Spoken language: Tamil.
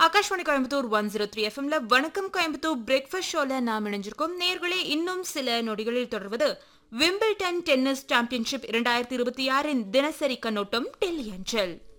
ஆகாஷ்வாணி கோயம்புத்தூர் 103 எஃப்எம்ல வணக்கம் கோயம்புத்தூர் பிரேக்ஃபாஸ்ட் ஷோல நாம் இணைஞ்சிருக்கோம். நேர்களே, இன்னும் சில நொடிகளில் தொடர்வது விம்பிள்டன் டென்னிஸ் சாம்பியன்ஷிப் 2026 தினசரி கண்ணோட்டம் டெல்லி அஞ்சல்.